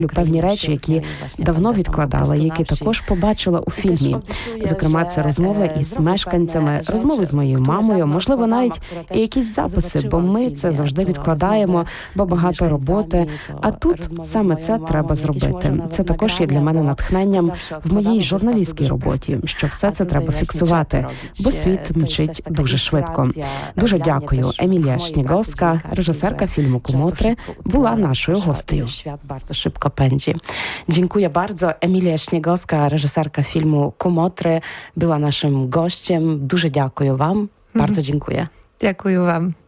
певні речі, які давно відкладала, які також побачила у фільмі. Зокрема, це розмови із мешканцями, розмови з моєю мамою, можливо, навіть і якісь записи, бо ми це завжди відкладаємо, бо багато роботи. А тут саме це треба зробити. Це також є для мене натхненням в моїй журналістській роботі, що все це треба фіксувати, бо світ мчить дуже швидко. Дуже дякую. Емілія Śniegowska, reżyserka filmu Kumotre, była naszą gostją. Świat bardzo szybko pędzi. Dziękuję bardzo. Emilia Śniegowska, reżyserka filmu Kumotre, była naszym gościem. Дуже дякую вам. Bardzo dziękuję. Дякую вам.